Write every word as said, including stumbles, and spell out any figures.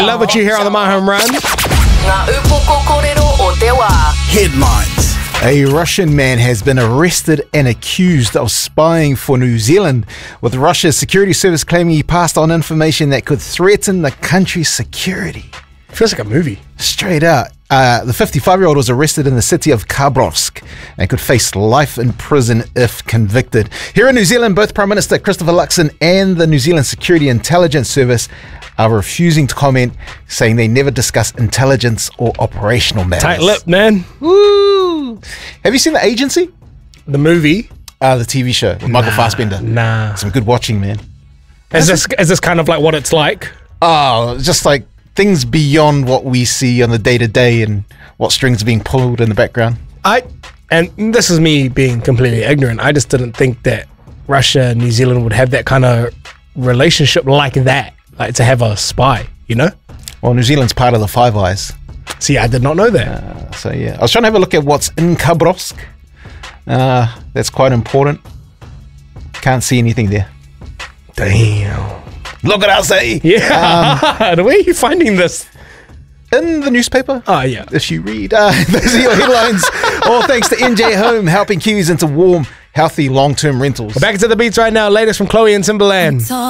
Love what you hear on the My Home Run. Headlines. A Russian man has been arrested and accused of spying for New Zealand, with Russia's security service claiming he passed on information that could threaten the country's security. Feels like a movie. Straight out. Uh, the fifty-five-year-old was arrested in the city of Khabarovsk and could face life in prison if convicted. Here in New Zealand, both Prime Minister Christopher Luxon and the New Zealand Security Intelligence Service are refusing to comment, saying they never discuss intelligence or operational matters. Tight lip, man. Woo! Have you seen The Agency? The movie? Uh, the T V show with Michael Nah, Fassbender. Nah. Some good watching, man. Is this is this kind of like what it's like? Oh, just like things beyond what we see on the day-to-day and what strings are being pulled in the background. I and this is me being completely ignorant. I just didn't think that Russia and New Zealand would have that kind of relationship like that, like to have a spy, you know? Well, New Zealand's part of the Five Eyes. See, I did not know that. Uh, so, yeah. I was trying to have a look at what's in Khabarovsk. Uh, that's quite important. Can't see anything there. Damn. Look at us, eh? Yeah. Um, where are you finding this? In the newspaper. Oh, yeah. If you read, uh, those are your headlines. All thanks to N J Home, helping Kiwis into warm, healthy, long-term rentals. We're back to the beats right now. Latest from Chloe and Timberland.